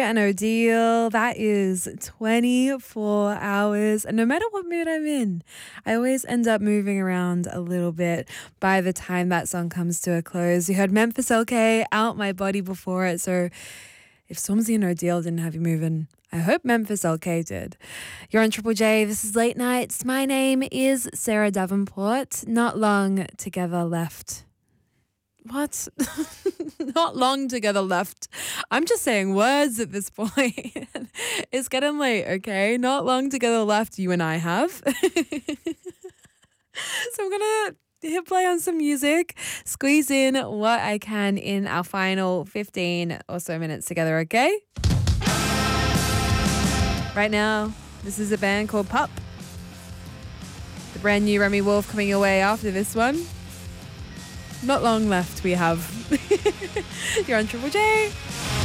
and Odile. That is 24 hours. And no matter what mood I'm in, I always end up moving around a little bit by the time that song comes to a close. You heard Memphis LK, Out My Body before it. So if Stormzy and Odile didn't have you moving, I hope Memphis LK did. You're on Triple J. This is Late Nights. My name is Sarah Davenport. Not long together left. What? Not long together left. I'm just saying words at this point. It's getting late, okay? Not long together left, you and I have. So I'm going to hit play on some music, squeeze in what I can in our final 15 or so minutes together, okay? Right now, this is a band called Pup. The brand new Remy Wolf coming your way after this one. Not long left we have. You're on Triple J.